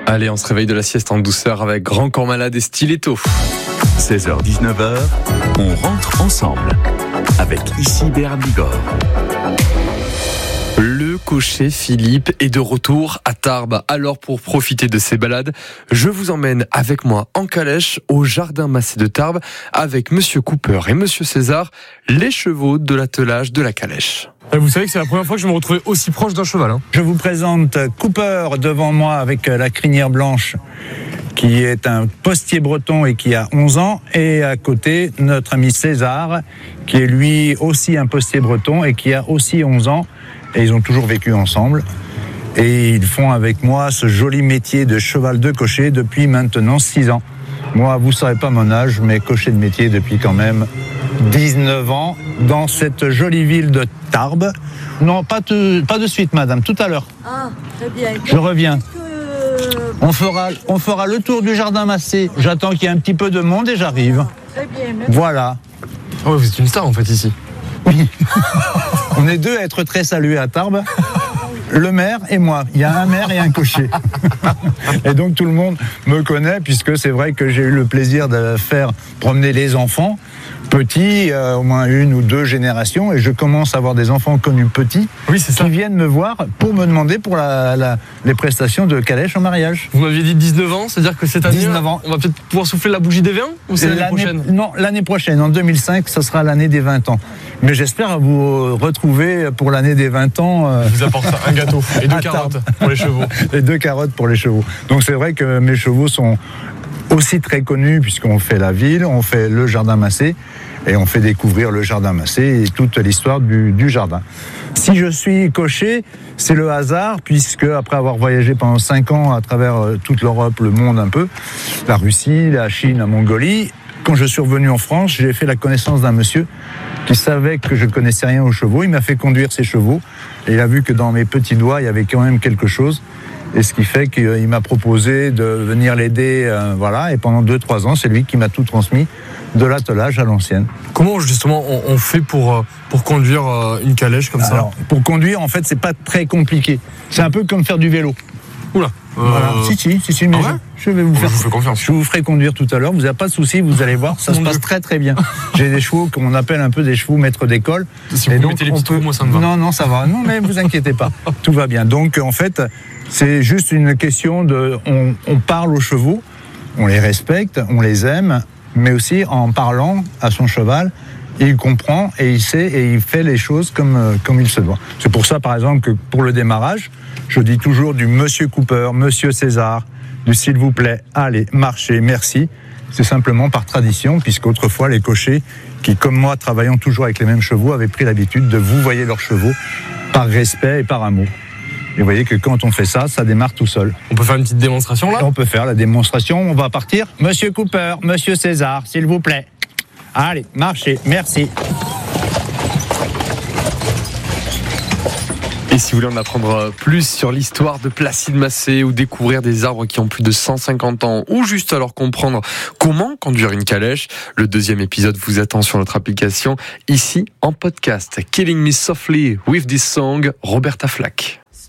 Allez, on se réveille de la sieste en douceur avec Grand Corps Malade et Stiletto. 16h-19h, on rentre ensemble avec ici Bernard Bigorre. Le cocher Philippe est de retour à Tarbes. Alors pour profiter de ses balades, je vous emmène avec moi en calèche au jardin Massé de Tarbes avec Monsieur Cooper et Monsieur César, les chevaux de l'attelage de la calèche. Vous savez que c'est la première fois que je me retrouvais aussi proche d'un cheval. Je vous présente Cooper devant moi avec la crinière blanche, qui est un postier breton et qui a 11 ans. Et à côté, notre ami César, qui est lui aussi un postier breton et qui a aussi 11 ans. Et ils ont toujours vécu ensemble. Et ils font avec moi ce joli métier de cheval de cocher depuis maintenant 6 ans. Moi, vous ne saurez pas mon âge, mais cocher de métier depuis quand même 19 ans dans cette jolie ville de Tarbes. Non, pas de suite, madame, tout à l'heure. Ah, très bien. Je reviens. On fera le tour du jardin Massé. J'attends qu'il y ait un petit peu de monde et j'arrive. Très bien, merci. Voilà. Oh, vous êtes une star en fait ici. Oui. On est deux à être très salués à Tarbes. Le maire et moi. Il y a un maire et un cocher. Et donc tout le monde me connaît puisque c'est vrai que j'ai eu le plaisir de faire promener les enfants petits, au moins 1 ou 2 générations, et je commence à avoir des enfants connus petits qui viennent me voir pour me demander pour les prestations de calèche en mariage. Vous m'aviez dit 19 ans, c'est-à-dire que cette année, 19 ans. on va peut-être pouvoir souffler la bougie des 20 ou c'est l'année prochaine? Non, l'année prochaine, en 2005, ce sera l'année des 20 ans. Mais j'espère vous retrouver pour l'année des 20 ans. Je vous apporte un gâteau et 2 carottes pour les chevaux. Et 2 carottes pour les chevaux. Donc c'est vrai que mes chevaux sont aussi très connus puisqu'on fait la ville, on fait le jardin Massé et on fait découvrir le jardin Massé et toute l'histoire du jardin. Si je suis cocher, c'est le hasard puisque après avoir voyagé pendant 5 ans à travers toute l'Europe, le monde un peu, la Russie, la Chine, la Mongolie, quand je suis revenu en France, j'ai fait la connaissance d'un monsieur qui savait que je ne connaissais rien aux chevaux. Il m'a fait conduire ses chevaux et il a vu que dans mes petits doigts, il y avait quand même quelque chose. Et ce qui fait qu'il m'a proposé de venir l'aider, voilà. Et pendant 2-3 ans, c'est lui qui m'a tout transmis de l'attelage à l'ancienne. Comment justement on fait pour conduire une calèche comme ça? Alors, pour conduire, en fait, c'est pas très compliqué. C'est un peu comme faire du vélo. Oula. Voilà. Si, mais ouais, je vais vous faire. Je vous fais confiance. Je vous ferai conduire tout à l'heure. Vous n'avez pas de souci, vous allez voir, ça se passe très très bien. J'ai des chevaux qu'on appelle un peu des chevaux maîtres d'école. Si vous mettez les petits trous, moi ça me va. Non, ça va. Non, mais vous inquiétez pas, tout va bien. Donc en fait, c'est juste une question de, on parle aux chevaux, on les respecte, on les aime, mais aussi en parlant à son cheval. Il comprend et il sait et il fait les choses comme il se doit. C'est pour ça, par exemple, que pour le démarrage, je dis toujours du Monsieur Cooper, Monsieur César, du s'il vous plaît, allez, marchez, merci. C'est simplement par tradition, puisqu'autrefois, les cochers, qui comme moi, travaillant toujours avec les mêmes chevaux, avaient pris l'habitude de vouvoyer leurs chevaux par respect et par amour. Et vous voyez que quand on fait ça, ça démarre tout seul. On peut faire une petite démonstration là? On peut faire la démonstration, on va partir. Monsieur Cooper, Monsieur César, s'il vous plaît. Allez, marchez, merci. Et si vous voulez en apprendre plus sur l'histoire de Placide Massé ou découvrir des arbres qui ont plus de 150 ans ou juste alors comprendre comment conduire une calèche, le 2e épisode vous attend sur notre application ici en podcast. Killing Me Softly with this song, Roberta Flack.